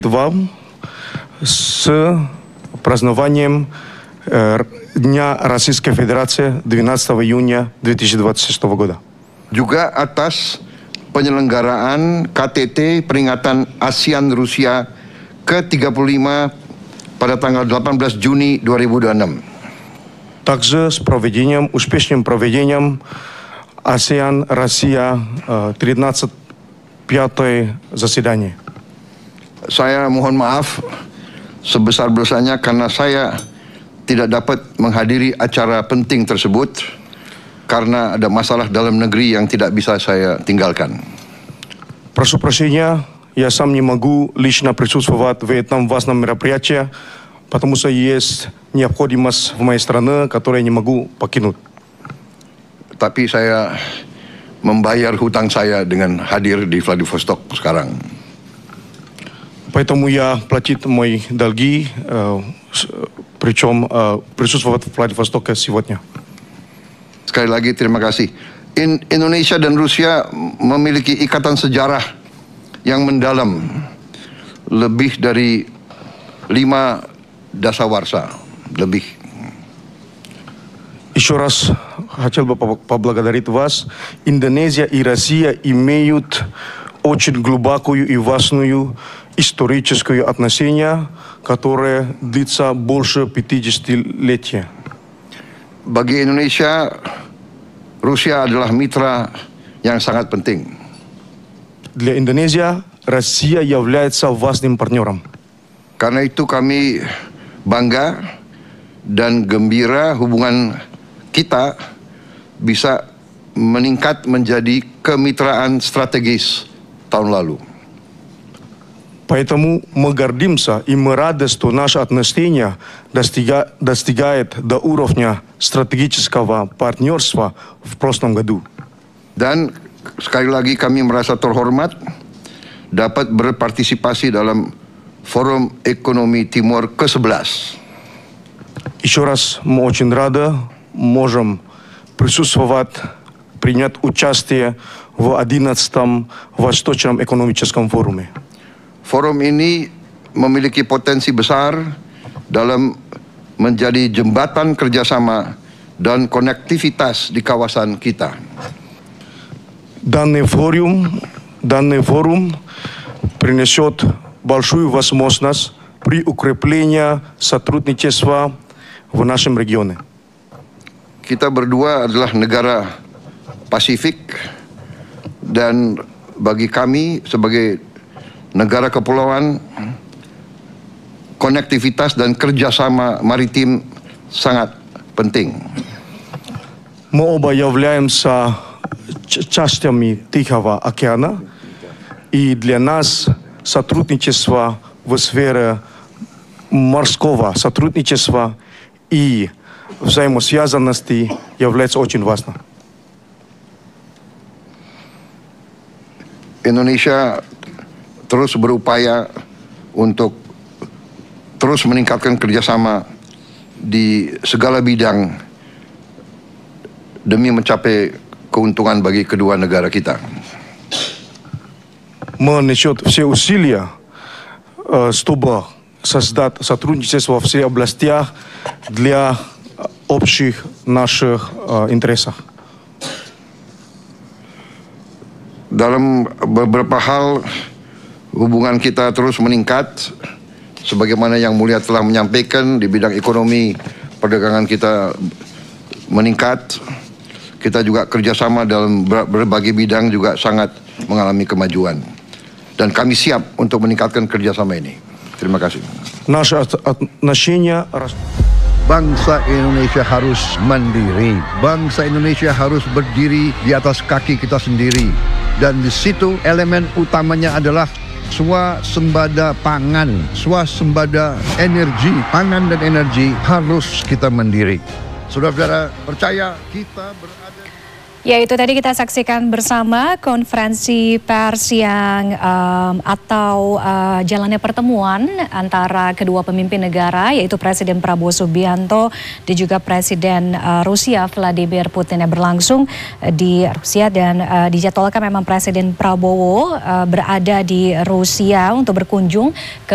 вам с празднованием Дня Российской Федерации 12 июня 2026 года. Juga atas penyelenggaraan KTT peringatan ASEAN Rusia ke-35 pada tanggal 18 Juni 2026. Также с успешным проведением ASEAN Россия 13 пятое заседание. Saya mohon maaf sebesar-besarnya karena saya tidak dapat menghadiri acara penting tersebut karena ada masalah dalam negeri yang tidak bisa saya tinggalkan. Прошу прощения, я сам не могу лично присутствовать в этом важном мероприятии, потому что есть необходимость в моей стране, которую я не могу покинуть. Tapi saya membayar hutang saya dengan hadir di Vladivostok sekarang. Поэтому я платить мои долги, причем присутствовать в Владивостоке сегодня. Sekali lagi terima kasih. Indonesia dan Rusia memiliki ikatan sejarah yang mendalam, lebih dari 5 dasawarsa, lebih. Еще раз хотел бы поблагодарить вас. Индонезия и Россия имеют очень глубокую и важную историческое отношение, которое длится больше 50-летия. Bagi Indonesia, Rusia adalah mitra yang sangat penting. Для Индонезии Россия является важным партнером. Karena itu kami bangga dan gembira hubungan kita bisa meningkat menjadi kemitraan strategis tahun lalu. Поэтому мы гордимся и мы рады, что наши отношения достигают до уровня стратегического партнерства в прошлом году. Dan sekali lagi kami merasa terhormat dapat berpartisipasi dalam Forum Ekonomi Timur ke-11. Еще раз мы очень рады, можем присутствовать, принять участие в 11-м Восточном экономическом форуме. Forum ini memiliki potensi besar dalam menjadi jembatan kerjasama dan konektivitas di kawasan kita. Данный форум принесет большую возможность при укреплении сотрудничества в нашем регионе. Kita berdua adalah negara Pasifik dan bagi kami sebagai negara kepulauan, konektivitas dan kerjasama maritim sangat penting. Мы оба являемся частями Тихого океана, и для нас сотрудничество в сфере морского сотрудничества и взаимосвязанности является очень важным. Indonesia terus berupaya untuk terus meningkatkan kerjasama di segala bidang demi mencapai keuntungan bagi kedua negara kita. Мы несем все усилия, чтобы создать сотрудничество во всех областях для общих наших интересов. Dalam beberapa hal hubungan kita terus meningkat, sebagaimana Yang Mulia telah menyampaikan. Di bidang ekonomi, perdagangan kita meningkat. Kita juga kerjasama dalam berbagai bidang juga sangat mengalami kemajuan. Dan kami siap untuk meningkatkan kerjasama ini. Terima kasih. Наши отношения. Bangsa Indonesia harus mandiri. Bangsa Indonesia harus berdiri di atas kaki kita sendiri. Dan di situ elemen utamanya adalah swasembada pangan, swasembada energi. Pangan dan energi harus kita mandiri. Saudara-saudara, percaya kita berada. Ya, itu tadi kita saksikan bersama konferensi pers yang atau jalannya pertemuan antara kedua pemimpin negara, yaitu Presiden Prabowo Subianto dan juga Presiden Rusia Vladimir Putin yang berlangsung di Rusia, dan dijadwalkan memang Presiden Prabowo berada di Rusia untuk berkunjung ke